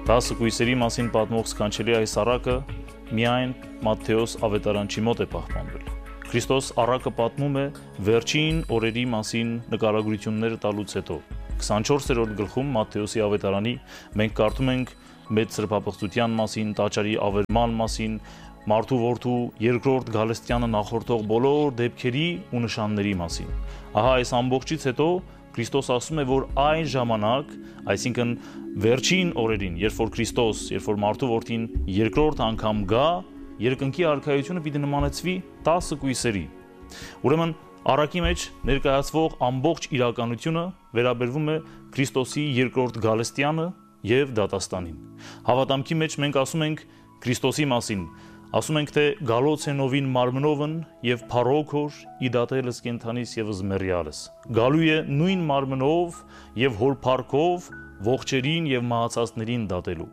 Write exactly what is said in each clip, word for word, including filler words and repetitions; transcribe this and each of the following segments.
Տասը կույսերի մասին պատմող սքանչելի այս առակը միայն Մատթեոս ավետարանչի մոտ է պահպանվել։ Քրիստոս առակը պատմում է վերջին օրերի մասին նկարագրությունները տալուց հետո։ քսանչորսերորդ գլխում Մատթեոսի ավետարանի մենք կարդում ենք մեծ սրբապղծության մասին, տաճարի ավերման մասին, մարդու որդու երկրորդ Գալստյանը նախորդող բոլոր դեպքերի ու նշանների մասին։ Ահա այս ամբողջից հետո Քրիստոս ասում է, որ այն ժամանակ, այսինքն վերջին օրերին, երբ որ Քրիստոս, երբ որ մարդու որդին երկրորդ անգամ գա, երկնքի արքայությունը պիտի նմանեցվի տասը կույսերի։ Ուրեմն առակի մեջ ներկայացվող ամբողջ իրականությունը վերաբերվում է Քրիստոսի երկրորդ Գալստյանը եւ դատաստանին։ Հավատամքի մեջ մենք ասում ենք Քրիստոսի մասին, ասում ենք, թե գալոց է նովին մարմնովն եւ փառոքոր իդատելս կենթանիս եւս մեռյալս։ Գալու է նույն մարմնով եւ հոր փառքով ողջերին եւ մահացածներին դատելու։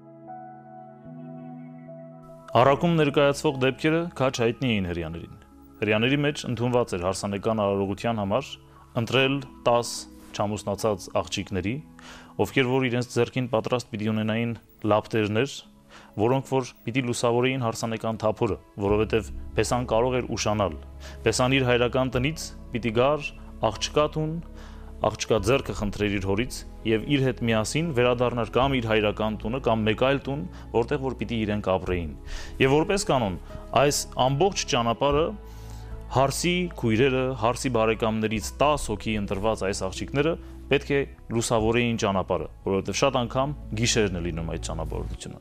Առակում ներկայացվող դեպքերը քաչ հայտնի էին հрьяաներին։ Հрьяաների մեջ ընդունված էր հարսանեկան արարողության համար ընտրել տաս չամուսնացած աղջիկների, ովքեր որ իրենց ձեռքին պատրաստ պիտի ունենային լապտերներ, որոնք որ պիտի լուսավորեին հարսանեկան թափորը, որովհետև Փեսան կարող էր ուշանալ։ Փեսան իր հայրական տնից պիտի գար աղջկա տուն, աղջկա ձեռքը խնդրեր իր հորից եւ իր հետ միասին վերադառնար կամ իր հայրական տունը կամ մեկ այլ տուն, որտեղ որ պիտի իրենք ապրեին։ Եվ որպես կանոն, այս ամբողջ ճանապարհը հարսի քույրերը, հարսի բարեկամներից տասը հոգի ընտրված այս աղջիկները պետք է լուսավորեին ճանապարհը, որովհետև շատ անգամ գիշերն է լինում այդ ճանապարհորդությունը։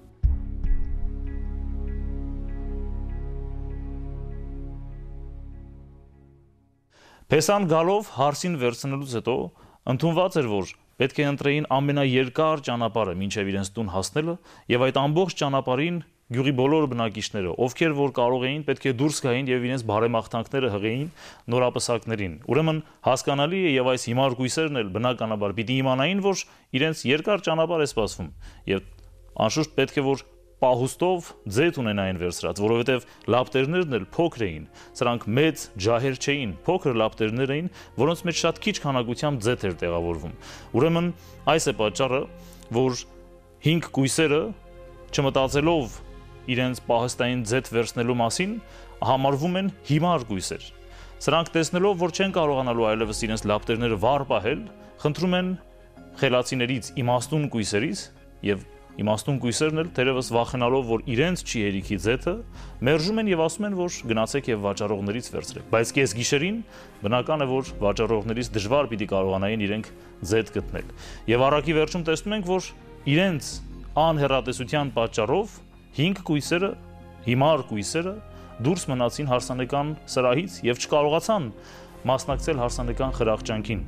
Փեսան գալով հարսին վերցնելուց հետո ընդունված էր, որ պետք է ընտրեին ամենաերկար ճանապարհը մինչև իրենց տուն հասնելը եւ այդ ամբողջ ճանապարհին գյուղի բոլոր բնակիչները, ովքեր որ կարող էին, պետք է դուրս գային եւ իրենց բարեմաղթանքները հղեին նորապսակներին։ Ուրեմն հասկանալի է եւ այս հիմար գույսերն էլ բնականաբար պիտի իմանային, որ իրենց երկար ճանապարհ է սպասվում եւ անշուշտ պետք է որ պահուստով ձեթ ունենային վերցրած, որովհետև լապտերներն էլ փոքր էին, սրանք մեծ ջահեր չէին, փոքր լապտերներ էին, որոնց մեջ շատ քիչ քանակությամբ ձեթ էր տեղավորվում։ Ուրեմն այս է պատճառը, որ հինգ կույսերը չմտածելով իրենց պահստային ձեթ վերցնելու մասին համարվում են հիմար կույսեր։ Սրանք տեսնելով, որ չեն կարողանալու այլևս իրենց լապտերները վառ պահել, խնդրում են խելացիներից իմաստուն կույսերից եւ Իմաստուն կույսերն էլ թերևս վախենալով, որ իրենց չի հերիքի ձեթը, մերժում են եւ ասում են, որ գնացեք եւ վաճառողներից վերցրեք։ Բայց կես գիշերին բնական է, որ վաճառողներից դժվար պիտի կարողանային իրենք ձեթ գտնել։ Եվ առակի վերջում տեսնում ենք, որ իրենց անհեռատեսության պատճառով հինգ կույսերը, հիմար կույսերը դուրս մնացին հարսանեկան սրահից եւ չկարողացան մասնակցել հարսանեկան խրախճանքին։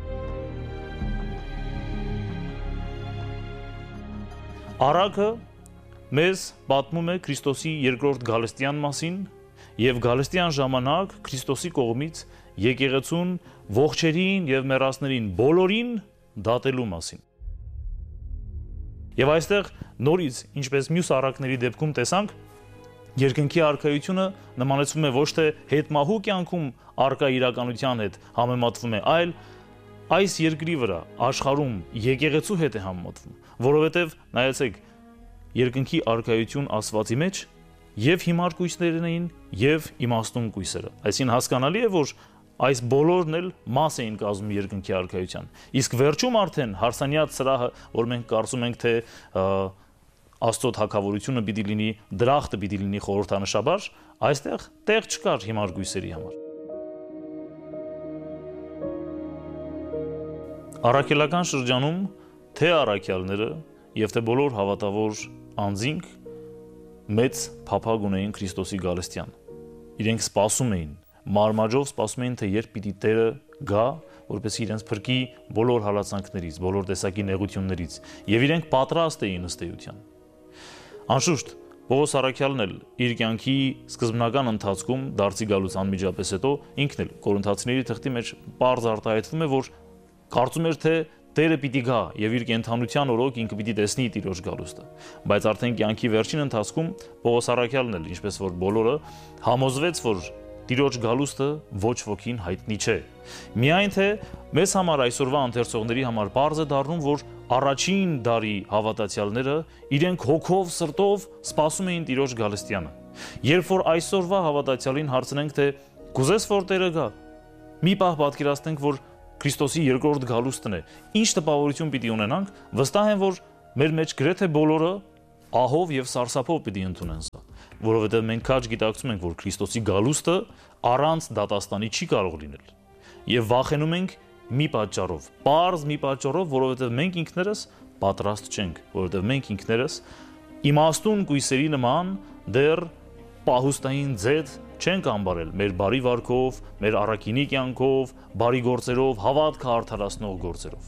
Առակը մեզ պատմում է Քրիստոսի երկրորդ Գալստյան մասին եւ Գալստյան ժամանակ Քրիստոսի կողմից եկեղեցուն ողջերին եւ մեռածներին բոլորին դատելու մասին։ Եվ այստեղ նորից, ինչպես մյուս առակների դեպքում տեսանք, երկնքի արքայությունը նմանեցվում է ոչ թե հետմահու կյանքում առկա իրականության հետ համեմատվում է, այլ այս երկրի վրա աշխարհում եկեղեցու հետ է համեմատվում, որովհետև նայեցեք երկնքի արքայություն ասվածի մեջ եւ հիմար կույսերն էին եւ իմաստուն կույսերը։ Այսինքն հասկանալի է, որ այս բոլորն էլ մաս էին կազմում երկնքի արքայության։ Իսկ վերջում արդեն հարսանյաց սրահը, որ մենք կարծում ենք, թե Աստծո թագավորությունը պիտի լինի, դրախտը պիտի լինի խորհրդանշաբար, այստեղ տեղ չկար հիմար կույսերի համար։ Առաքելական շրջանում թե առաքյալները եւ թե բոլոր հավատավոր անձինք մեծ փափագ ունեին Քրիստոսի Գալստյան։ Իրենք սպասում էին, մարմաճով սպասում էին, թե երբ պիտի Տերը գա, որպեսզի իրենց փրկի բոլոր հալածանքներից, բոլոր տեսակի նեղություններից, եւ իրենք պատրաստ էին ըստ էության։ Անշուշտ Պողոս առաքյալն էլ իր կյանքի սկզբնական ընթացքում դարձի գալուց անմիջապես հետո ինքն էլ Կորինթացիների թղթի մեջ պարզ արտահայտվում է, որ կարծում էր, թե Տերը պիտի գա եւ իր կենթանության օրոք ինքը պիտի տեսնի Տիրոջ գալուստը, բայց արդեն կյանքի վերջին ընթացքում Պողոս առաքյալն էլ, ինչպես որ բոլորը, համոզվեց, որ Տիրոջ գալուստը ոչ ոքին հայտնի չէ։ Միայն թե մեզ համար այսօրվա ընթերցողների համար պարզ է դառնում, որ առաջին դարի հավատացյալները իրենք հոգով, սրտով սպասում էին Տիրոջ գալստյանը։ Երբ որ այսօրվա հավատացյալին հարցնենք, թե կուզես որ Տերը գա, մի պահ պատկերացնենք, որ Քրիստոսի երկրորդ գալուստն է, ինչ տպավորություն պիտի ունենանք, վստահ եմ, որ մեր մեջ գրեթե բոլորը ահով եւ սարսափով պիտի ընդունեն սա, որովհետեւ մենք քաջ գիտակցում ենք, որ Քրիստոսի գալուստը առանց դատաստանի չի կարող լինել։ Եվ վախենում ենք մի պատճառով, պարզ մի պատճառով, որովհետեւ մենք ինքներս պատրաստ չենք, որովհետեւ մենք ինքներս իմաստուն կույսերի նման դեռ պահուստային ձեթ չենք ամբարել մեր բարի վարքով, մեր առաքինի կյանքով, բարի գործերով, հավատքը արդարացնող գործերով։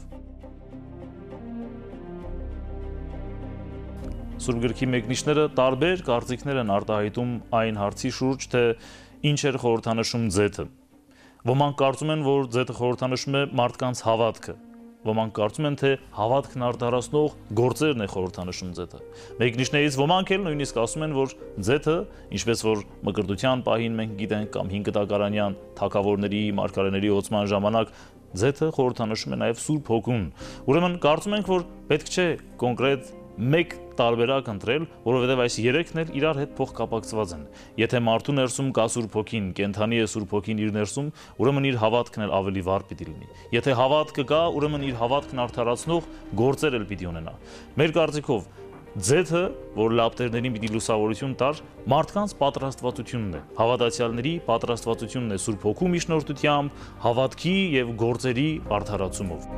Սուրբ գրքի մեկնիչները տարբեր կարծիքներ են արտահայտում այն հարցի շուրջ, թե ինչ էր խորհրդանշում ձեթը։ Ոմանք կարծում են, որ ձեթը խորհրդանշում է մարդկանց հավատքը։ Ոմանք կարծում են, թե հավատքն արդարացնող գործերն է խորհրդանշում ձեթը։ Մեկնիչներից ոմանք էլ նույնիսկ ասում են, որ ձեթը, ինչպես որ մկրտության պահին մենք գիտենք կամ հինկտակարանյան թագավորների, մարգարեների ոցման ժամանակ ձեթը խորհրդանշում է նաև Սուրբ Հոգուն։ Ուրեմն կարծում ենք, որ պետք չէ կոնկրետ մեկ տարբերակ ընտրել, որովհետև այս երեքն էլ իրար հետ փոխկապակցված են։ Եթե մարդու ներսում կա Սուրբ Հոգին, կենդանի է Սուրբ Հոգին իր ներսում, ուրեմն իր հավատքն էլ ավելի վառ պիտի լինի։ Եթե հավատքը կա, ուրեմն իր հավատքն արդարացնող գործեր էլ պիտի ունենա։ Մեր կարծիքով ձեթը, որ լապտերներին պիտի լուսավորություն տար, մարդկանց պատրաստվածությունն է, հավատացյալների պատրաստվածությունն է Սուրբ Հոգու միջնորդությամբ, հավատքի եւ գործերի արդարացումով։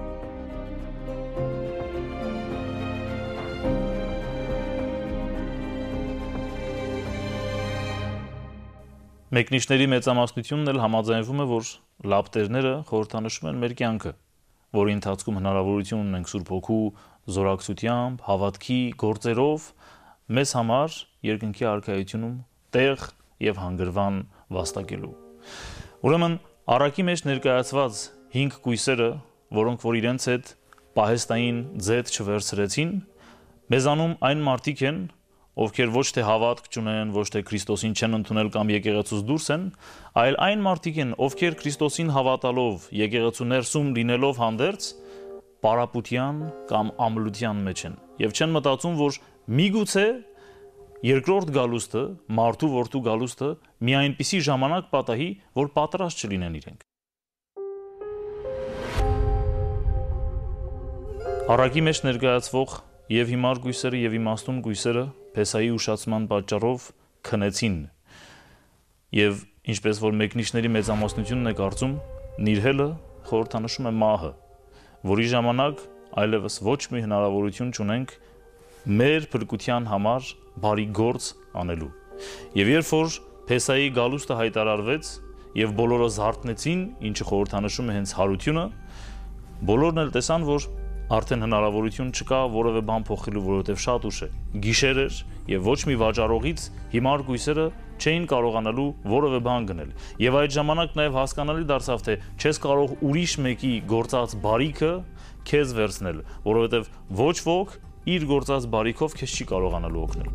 Մեկնիչների մեծամասնությունն էլ համաձայնվում է, որ լապտերները խորհրդանշում են մեր կյանքը, որի ընթացքում հնարավորություն ունենք Սուրբ Հոգու զորակցությամբ, հավատքի գործերով մեզ համար երկնքի արքայությունում տեղ եւ հանգրվան վաստակելու։ Ուրեմն առակի մեջ ներկայացված հինգ կույսերը, որոնք որ իրենց հետ պահեստային ձեթ չվերցրեցին, մեզանում այն մարդիկ են, ովքեր ոչ թե հավատք չունեն, ոչ թե Քրիստոսին չեն ընդունել կամ եկեղեցուց դուրս են, այլ այն մարդիկ են, ովքեր Քրիստոսին հավատալով, եկեղեցու ներսում լինելով հանդերձ, պարապության կամ ամլության մեջ են եւ չեն մտածում, որ միգուցե երկրորդ գալուստը, մարդու որդու գալուստը մի այնպիսի ժամանակ պատահի, որ պատրաստ չլինեն իրենք։ Առակի մեջ ներկայացվող եւ հիմար գույսերը եւ իմաստուն գույսերը Փեսայի ուշացման պատճառով քնեցին եւ ինչպես որ մեկնիչների մեծամասնությունն է կարծում, նիրհելը խորհրդանշում է մահը, որի ժամանակ այլևս ոչ մի հնարավորություն չունենք մեր փրկության համար բարի գործ անելու։ Եվ երբ որ Փեսայի գալուստը հայտարարվեց եւ բոլորը զարթնեցին, ինչը խորհրդանշում է հենց հարությունը, բոլորն էլ տեսան, որ արդեն հնարավորություն չկա որևէ բան փոխելու, որովհետև շատ ուշ է։ Գիշեր էր եւ ոչ մի վաճառողից հիմար գույսերը չէին կարողանալու որևէ բան գնել։ Եվ այդ ժամանակ նաեւ հասկանալի դարձավ, թե չես կարող ուրիշ մեկի գործած բարիքը քեզ վերցնել, որովհետև ոչ ոք իր գործած բարիքով քեզ չի կարողանալու օգնել։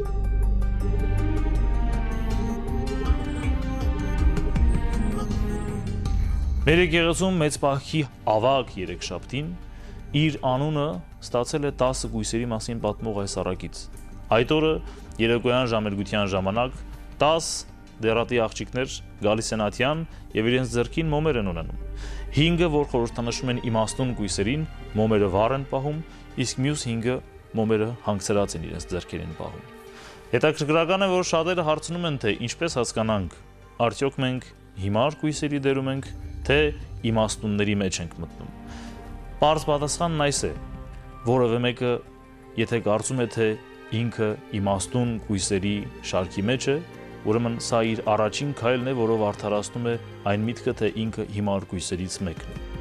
Մեր եկեղեցում մեծ պահքի ավագ երեքշաբթին իր անունը ստացել է տասը գույսերի մասին պատմող այս առակից։ Այդ օրը երեկոյան ժամերգության ժամանակ տաս դերատի աղջիկներ գալիս են ատյան եւ իրենց ձեռքին մոմեր են ունենում։ հինգը, որ խորհրդանշում են իմաստուն գույսերին, մոմերը վառ են պահում, իսկ մյուս հինգը մոմերը հանգցրած են իրենց ձեռքերին պահում։ Հետաքրքրական է, որ շատերը հարցնում են, թե ինչպես հասկանանք, արդյոք մենք հիմար գույսերի դերում ենք, թե իմաստունների մեջ ենք մտնում։ Պարզ պատասխանն այս է, որևէ մեկը, եթե կարծում է, թե ինքը իմաստուն գույսերի շարքի մեջ է, ուրեմն սա իր առաջին քայլն է, որով արդարացնում է այն միտքը, թե ինքը հիմար գույսերից մեկն է։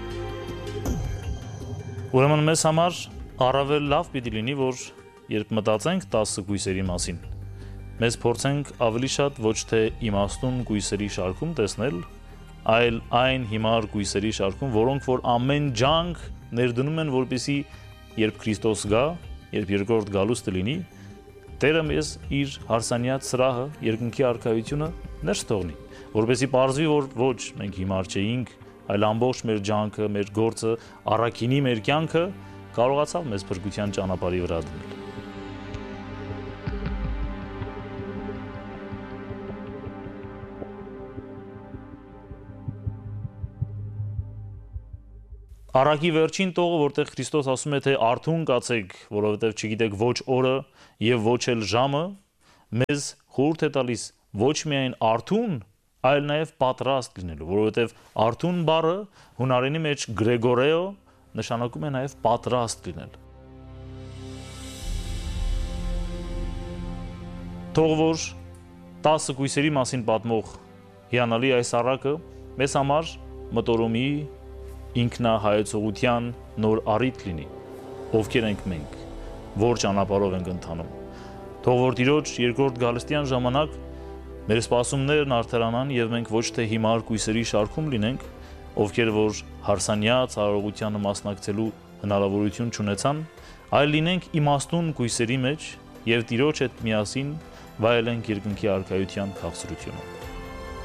Ուրեմն մեզ համար առավել լավ պիտի լինի, որ երբ մտածենք տասը գույսերի մասին, մեզ փորձենք ավելի շատ ոչ թե իմաստուն գույսերի շարքում տեսնել, այլ այն հիմար գույսերի շարքում, որոնք որ ամեն ջանք ներդնում են, որպեսզի երբ Քրիստոս գա, երբ երկրորդ գալուստը լինի, Տերը մեզ իր հարսանյաց սրահը, երկնքի արքայությունը ներս թողնի, որովհետեւ պարզվի, որ ոչ մենք հիմար չէինք, այլ ամբողջ մեր ջանքը, մեր գործը, առաքինի մեր կյանքը կարողացավ մեզ փրկության ճանապարհի վրա դնել։ Առակի վերջին տողը, որտեղ Քրիստոս ասում է, թե արթուն կացեք, որովհետև չգիտեք ոչ օրը եւ ոչ էլ ժամը, մեզ խորհուրդ է տալիս ոչ միայն արթուն, այլ նաեւ պատրաստ լինելու, որովհետև արթուն բառը հունարենի մեջ գրեգորեո նշանակում է նաեւ պատրաստ լինել։ Թող որ տասը կույսերի մասին պատմող հիանալի այս առակը մեզ համար մտորումի ինքնահայեցողության նոր առիթ լինի, ովքեր ենք մենք, որ ճանապարհով ենք ընթանում։ Թող որ Տիրոջ երկրորդ գալստյան ժամանակ մեր սպասումներն արդարանան եւ մենք ոչ թե հիմար կույսերի շարքում լինենք, ովքեր որ հարսանյաց արարողությանը մասնակցելու հնարավորություն չունեցան, այլ լինենք իմաստուն կույսերի մեջ եւ Տիրոջ հետ միասին վայելենք երկնքի արքայության քաղցրությունը։